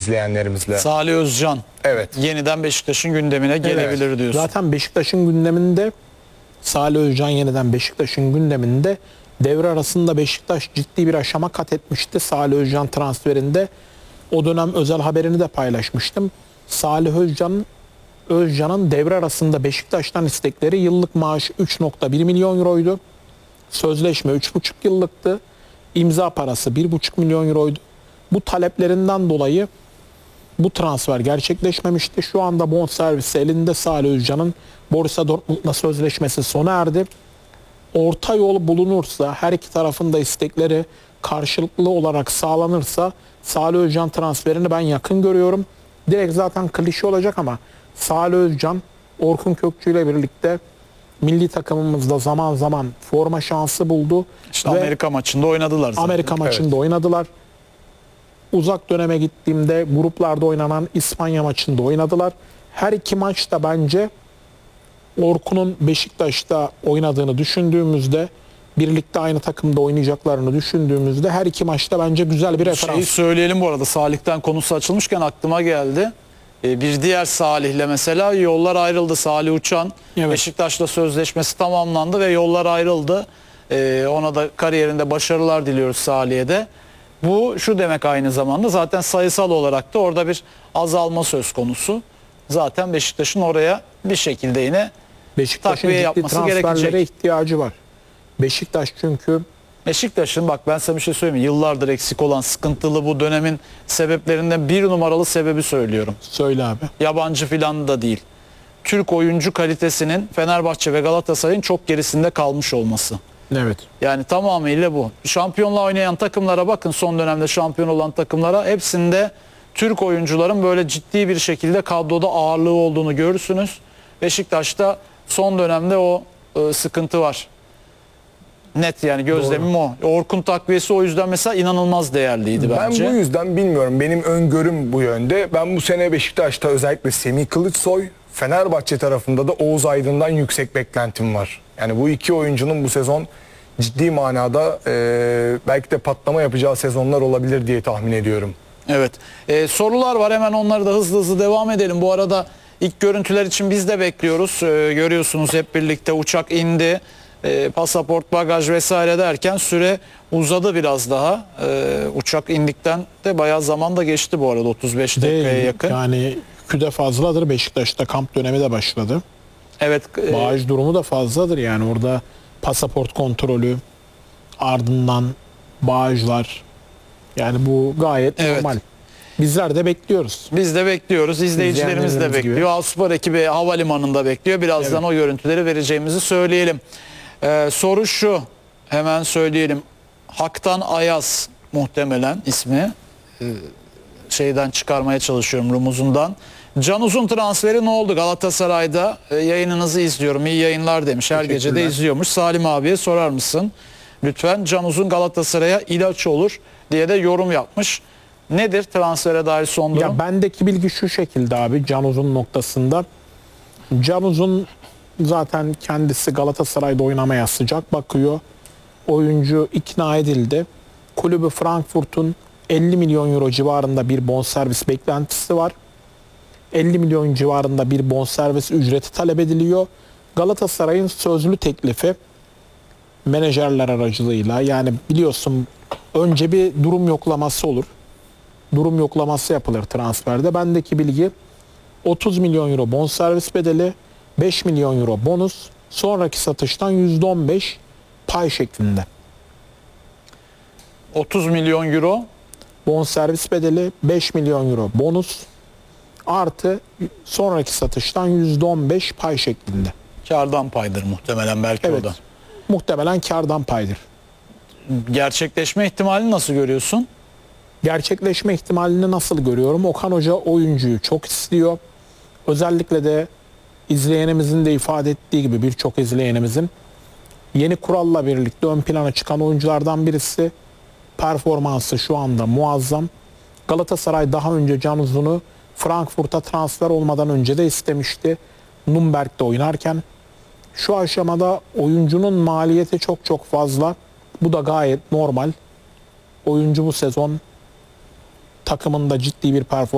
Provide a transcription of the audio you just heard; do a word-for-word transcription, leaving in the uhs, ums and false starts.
izleyenlerimizle. Salih Özcan. Evet. Yeniden Beşiktaş'ın gündemine gelebilir Evet. diyorsun. Zaten Beşiktaş'ın gündeminde Salih Özcan yeniden Beşiktaş'ın gündeminde devre arasında Beşiktaş ciddi bir aşama kat etmişti Salih Özcan transferinde. O dönem özel haberini de paylaşmıştım. Salih Özcan Özcan'ın devre arasında Beşiktaş'tan istekleri yıllık maaş üç nokta bir milyon euroydu. Sözleşme üç buçuk yıllıktı. İmza parası bir buçuk milyon euroydu. Bu taleplerinden dolayı bu transfer gerçekleşmemişti. Şu anda bonservisi elinde Salih Özcan'ın. Borussia Dortmund'la sözleşmesi sona erdi. Orta yol bulunursa, her iki tarafın da istekleri karşılıklı olarak sağlanırsa Salih Özcan transferini ben yakın görüyorum. Direkt zaten klişe olacak ama Salih Özcan, Orkun Kökçü ile birlikte milli takımımızda zaman zaman forma şansı buldu. İşte Ve Amerika maçında oynadılar zaten. Amerika maçında Evet. oynadılar. Uzak döneme gittiğimde gruplarda oynanan İspanya maçında oynadılar. Her iki maç da bence Orkun'un Beşiktaş'ta oynadığını düşündüğümüzde, birlikte aynı takımda oynayacaklarını düşündüğümüzde her iki maçta bence güzel bir referans. Şeyi söyleyelim bu arada, Salih'ten konusu açılmışken aklıma geldi. Ee, bir diğer Salih'le mesela yollar ayrıldı. Salih Uçan, Evet. Beşiktaş'la sözleşmesi tamamlandı ve yollar ayrıldı. Ee, ona da kariyerinde başarılar diliyoruz Salih'e de. Bu şu demek aynı zamanda, zaten sayısal olarak da orada bir azalma söz konusu. Zaten Beşiktaş'ın oraya bir şekilde yine Beşiktaş'ın takviye ciddi yapması transferlere gerekecek. ihtiyacı var. Beşiktaş çünkü Beşiktaş'ın, bak ben sana bir şey söyleyeyim mi? Yıllardır eksik olan, sıkıntılı bu dönemin sebeplerinden bir numaralı sebebi söylüyorum. söyle abi. Yabancı filan da değil. Türk oyuncu kalitesinin Fenerbahçe ve Galatasaray'ın çok gerisinde kalmış olması. Evet. Yani tamamıyla bu. Şampiyonla oynayan takımlara bakın, son dönemde şampiyon olan takımlara, hepsinde Türk oyuncuların böyle ciddi bir şekilde kadroda ağırlığı olduğunu görürsünüz. Beşiktaş'ta son dönemde o e, sıkıntı var. Net, yani gözlemim o. Orkun takviyesi o yüzden mesela inanılmaz değerliydi bence. Ben bu yüzden bilmiyorum. Benim öngörüm bu yönde. Ben bu sene Beşiktaş'ta özellikle Semih Kılıçsoy, Fenerbahçe tarafında da Oğuz Aydın'dan yüksek beklentim var. Yani bu iki oyuncunun bu sezon ciddi manada e, belki de patlama yapacağı sezonlar olabilir diye tahmin ediyorum. Evet. Ee, sorular var, hemen onları da hızlı hızlı devam edelim. Bu arada ilk görüntüler için biz de bekliyoruz. Ee, görüyorsunuz hep birlikte uçak indi. Ee, pasaport, bagaj vesaire derken süre uzadı biraz daha. Ee, uçak indikten de bayağı zaman da geçti bu arada, otuz beş dakikaya Değil, yakın. yani yükü de fazladır. Beşiktaş'ta kamp dönemi de başladı. Evet. e, Bağış durumu da fazladır yani orada pasaport kontrolü, ardından bağışlar. Yani bu gayet Evet. normal. Bizler de bekliyoruz. Biz de bekliyoruz. İzleyicilerimiz de İzleyenlerimiz bekliyor. gibi. Avspor ekibi havalimanında bekliyor. Birazdan Evet. o görüntüleri vereceğimizi söyleyelim. Ee, soru şu. Hemen söyleyelim. Haktan Ayaz muhtemelen ismi. Ee, şeyden çıkarmaya çalışıyorum, rumuzundan. Can Uzun transferi ne oldu Galatasaray'da? Ee, yayınınızı izliyorum. İyi yayınlar demiş. Her gece de izliyormuş. Salim abiye sorar mısın? Lütfen. Can Uzun Galatasaray'a ilaç olur diye de yorum yapmış. Nedir transfere dair son durum? Ya bendeki bilgi şu şekilde abi, Can Uzun noktasında. Can Uzun zaten kendisi Galatasaray'da oynamaya sıcak bakıyor. Oyuncu ikna edildi. Kulübü Frankfurt'un elli milyon euro civarında bir bonservis beklentisi var. elli milyon civarında bir bonservis ücreti talep ediliyor. Galatasaray'ın sözlü teklifi menajerler aracılığıyla, yani biliyorsun önce bir durum yoklaması olur. Durum yoklaması yapılır transferde. Bendeki bilgi otuz milyon euro bonservis bedeli, beş milyon euro bonus, sonraki satıştan yüzde on beş pay şeklinde. otuz milyon euro. Bonservis bedeli, beş milyon euro bonus artı sonraki satıştan yüzde on beş pay şeklinde. Kardan paydır muhtemelen, belki Evet. o da. Muhtemelen kardan paydır. Gerçekleşme ihtimalini nasıl görüyorsun? Gerçekleşme ihtimalini nasıl görüyorum? Okan Hoca oyuncuyu çok istiyor. Özellikle de izleyenimizin de ifade ettiği gibi, birçok izleyenimizin, yeni kuralla birlikte ön plana çıkan oyunculardan birisi. Performansı şu anda muazzam. Galatasaray daha önce Can Uzun'u Frankfurt'a transfer olmadan önce de istemişti. Nürnberg'de oynarken. Şu aşamada oyuncunun maliyeti çok çok fazla. Bu da gayet normal. Oyuncu bu sezon takımında ciddi bir performans